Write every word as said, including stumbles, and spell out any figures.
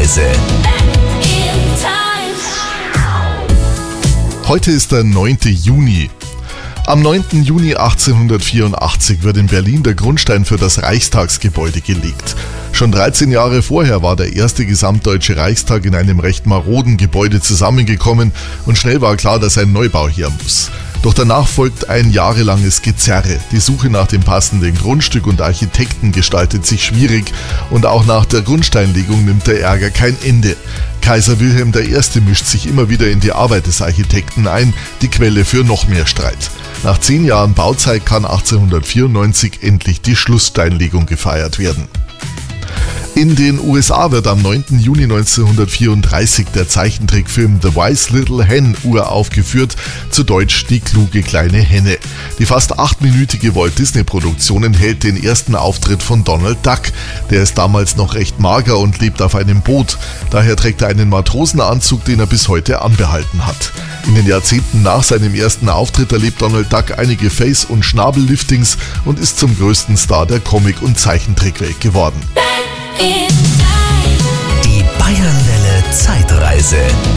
Zeitreise. Heute ist der neunte Juni. Am neunten Juni achtzehnhundertvierundachtzig wird in Berlin der Grundstein für das Reichstagsgebäude gelegt. Schon dreizehn Jahre vorher war der erste gesamtdeutsche Reichstag in einem recht maroden Gebäude zusammengekommen und schnell war klar, dass ein Neubau her muss. Doch danach folgt ein jahrelanges Gezerre. Die Suche nach dem passenden Grundstück und Architekten gestaltet sich schwierig und auch nach der Grundsteinlegung nimmt der Ärger kein Ende. Kaiser Wilhelm der Erste mischt sich immer wieder in die Arbeit des Architekten ein, die Quelle für noch mehr Streit. Nach zehn Jahren Bauzeit kann achtzehnhundertvierundneunzig endlich die Schlusssteinlegung gefeiert werden. In den U S A wird am neunten Juni neunzehnhundertvierunddreißig der Zeichentrickfilm The Wise Little Hen uraufgeführt, zu Deutsch Die kluge kleine Henne. Die fast achtminütige Walt-Disney-Produktion enthält den ersten Auftritt von Donald Duck. Der ist damals noch recht mager und lebt auf einem Boot. Daher trägt er einen Matrosenanzug, den er bis heute anbehalten hat. In den Jahrzehnten nach seinem ersten Auftritt erlebt Donald Duck einige Face- und Schnabelliftings und ist zum größten Star der Comic- und Zeichentrickwelt geworden. Die Bayernwelle Zeitreise.